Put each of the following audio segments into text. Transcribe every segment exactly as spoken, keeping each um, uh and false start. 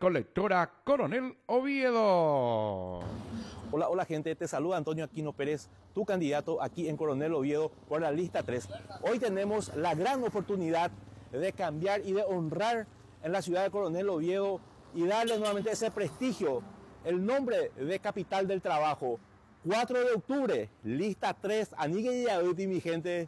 Colectora Coronel Oviedo. Hola, hola gente, te saluda Antonio Aquino Pérez, tu candidato aquí en Coronel Oviedo por la lista tres. Hoy tenemos la gran oportunidad de cambiar y de honrar en la ciudad de Coronel Oviedo y darle nuevamente ese prestigio, el nombre de capital del trabajo. cuatro de octubre, lista tres, Anigue y Yabuti, mi gente.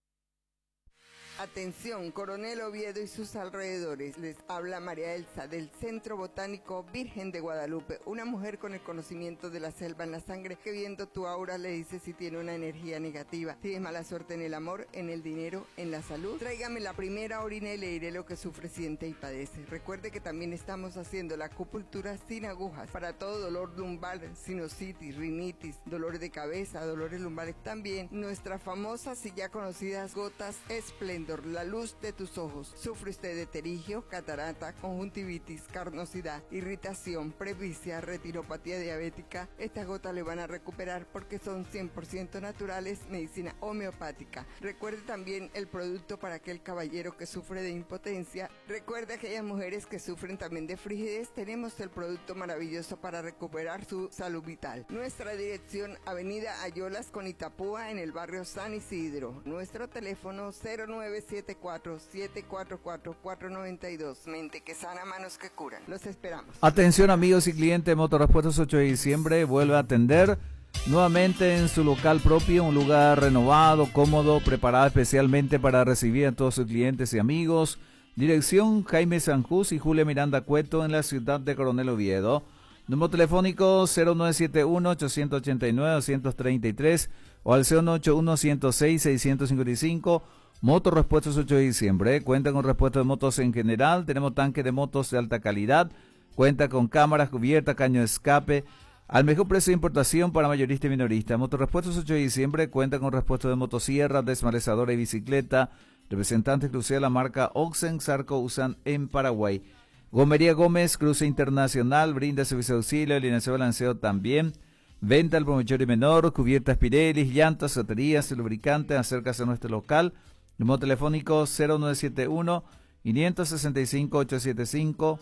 Atención, Coronel Oviedo y sus alrededores. Les habla María Elsa del Centro Botánico Virgen de Guadalupe, una mujer con el conocimiento de la selva en la sangre que viendo tu aura le dice si tiene una energía negativa. Tienes mala suerte en el amor, en el dinero, en la salud. Tráigame la primera orina y le diré lo que sufre, siente y padece. Recuerde que también estamos haciendo la acupuntura sin agujas para todo dolor lumbar, sinusitis, rinitis, dolores de cabeza, dolores lumbares. También nuestras famosas y ya conocidas gotas Esplendor, la luz de tus ojos. ¿Sufre usted de terigio, catarata, conjuntivitis, carnosidad, irritación, presbicia, retiropatía diabética? Estas gotas le van a recuperar porque son cien por ciento naturales, medicina homeopática. Recuerde también el producto para aquel caballero que sufre de impotencia. Recuerde aquellas mujeres que sufren también de frigidez. Tenemos el producto maravilloso para recuperar su salud vital. Nuestra dirección, Avenida Ayolas con Itapúa, en el barrio San Isidro. Nuestro teléfono cero nueve siete cuatro, siete cuatro cuatro, cuatro nueve dos. Mente que sana, manos que curan. Los esperamos. Atención amigos y clientes, Motorrepuestos ocho de diciembre vuelve a atender nuevamente en su local propio, un lugar renovado, cómodo, preparado especialmente para recibir a todos sus clientes y amigos. Dirección Jaime Sanjús y Julia Miranda Cueto en la ciudad de Coronel Oviedo. Número telefónico cero nueve siete uno, ocho ocho nueve, dos tres tres o al cero nueve ocho uno, ciento seis, seiscientos cincuenta y cinco. Motorrepuestos ocho de diciembre, cuenta con repuestos de motos en general, tenemos tanque de motos de alta calidad, cuenta con cámaras, cubierta, caño de escape, al mejor precio de importación para mayorista y minorista. Motorrepuestos ocho de diciembre, cuenta con repuestos de motosierra, desmalezadora y bicicleta, representante exclusiva de la marca Oxen, Sarco usan en Paraguay. Gomería Gómez, cruce internacional, brinda servicio de auxilio, alineación de balanceo también. Venta al por mayor y menor, cubiertas Pirelli, llantas, baterías, lubricantes, acércase a nuestro local. Número telefónico cero nueve siete uno, cinco seis cinco, ocho siete cinco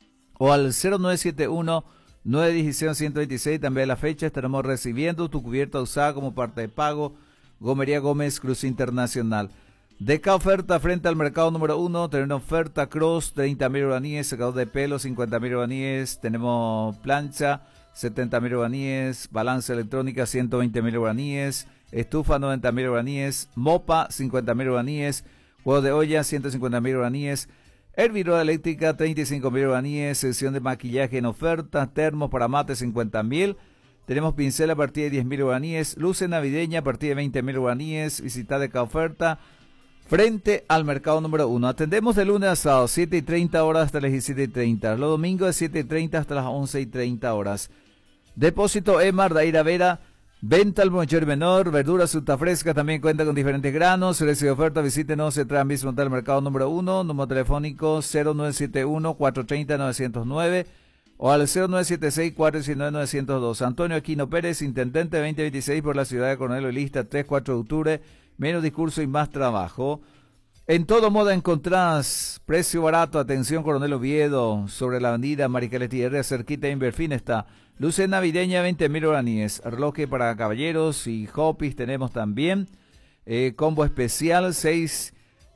o al cero nueve siete uno, nueve uno cero, uno uno dos seis. También a la fecha estaremos recibiendo tu cubierta usada como parte de pago. Gomería Gómez, Cruz Internacional. Deca oferta frente al mercado número uno. Tenemos oferta Cross, treinta mil guaraníes, secador de pelo, cincuenta mil guaraníes. Tenemos plancha, setenta mil guaraníes. Balanza electrónica, ciento veinte mil guaraníes. Estufa, noventa mil guaraníes. Mopa, cincuenta mil guaraníes. Juego de olla, ciento cincuenta mil guaraníes. Hervidora eléctrica, treinta y cinco mil guaraníes. Sección de maquillaje en oferta. Termos para mate, cincuenta mil. Tenemos pincel a partir de diez mil guaraníes. Luces navideña a partir de veinte mil guaraníes. Visita de cada oferta frente al mercado número uno. Atendemos de lunes a sábado, siete y treinta horas hasta las diecisiete y treinta. Los domingos de siete y treinta hasta las once y treinta horas. Depósito Emar, Daira Vera. Venta al mayor y menor, verduras, fruta fresca, también cuenta con diferentes granos. Precio de oferta, visítenos en Transmis del mercado número uno, número telefónico cero nueve siete uno, cuatro tres cero, nueve cero nueve o al cero nueve siete seis, cuatro uno nueve, nueve cero dos. Antonio Aquino Pérez, intendente veinte veintiséis por la ciudad de Coronel, lista tres cuatro de octubre, menos discurso y más trabajo. En todo modo encontrás precio barato, atención Coronel Oviedo, sobre la avenida Maricaletti R, cerquita de Inverfin está. Luces navideña, veinte mil guaraníes. Reloj para caballeros y hopis tenemos también. Eh, combo especial, seis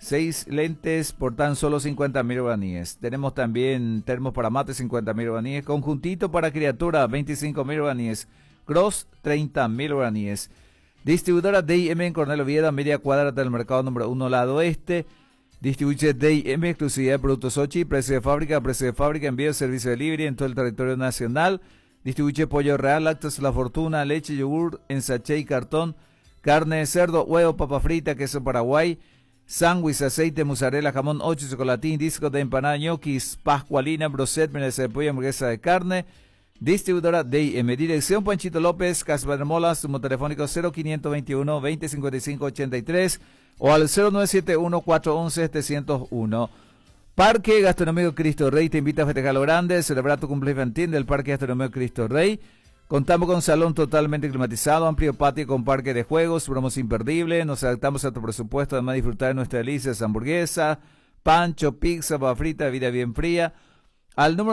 lentes por tan solo cincuenta mil guaraníes. Tenemos también termos para mate, cincuenta mil guaraníes. Conjuntito para criatura, veinticinco mil guaraníes. Cross, treinta mil guaraníes. Distribuidora D I M en Coronel Oviedo, a media cuadra del mercado número uno, lado oeste. Distribuye D I M, exclusividad de productos Ochi, precio de fábrica, precio de fábrica, envío, servicio de delivery en todo el territorio nacional. Distribuye pollo real, lácteos La Fortuna, leche, yogur en sachet y cartón, carne de cerdo, huevo, papa frita, queso Paraguay, sándwich, aceite, mozzarella, jamón, ocho, chocolatín, discos de empanada, ñoquis, pascualina, broset, milanesa de pollo, hamburguesa de carne. Distribuidora D I M. Dirección Panchito López, Casper Molas, sumo telefónico cero quinientos veintiuno, veinte cincuenta y cinco ochenta y tres o al cero nueve siete uno, cuatro once, setecientos uno. Parque Gastronómico Cristo Rey te invita a festejar lo grande, celebrar tu cumpleaños infantil del Parque Gastronómico Cristo Rey. Contamos con un salón totalmente climatizado, amplio patio con parque de juegos, promos imperdibles, nos adaptamos a tu presupuesto, además de disfrutar de nuestras delicias, hamburguesa, pancho, pizza, papa frita, bebida bien fría. Al número